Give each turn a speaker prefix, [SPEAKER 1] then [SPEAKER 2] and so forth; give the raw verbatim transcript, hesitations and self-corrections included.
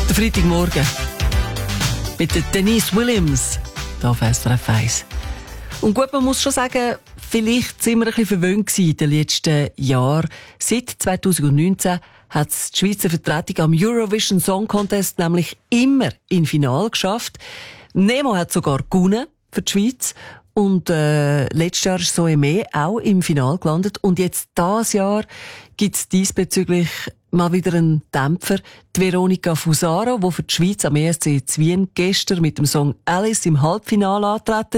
[SPEAKER 1] Der Freitagmorgen mit der Denise Williams hier auf S R F eins. Und gut, man muss schon sagen, vielleicht sind wir ein bisschen verwöhnt gewesen in den letzten Jahren. Seit zwanzig neunzehn hat die Schweizer Vertretung am Eurovision Song Contest nämlich immer im Finale geschafft. Nemo hat sogar gewonnen für die Schweiz. Und äh, letztes Jahr ist Soeme auch im Finale gelandet. Und jetzt dieses Jahr gibt es diesbezüglich mal wieder einen Dämpfer. Die Veronika Fusaro, die für die Schweiz am E S C in Wien gestern mit dem Song Alice im Halbfinale antreten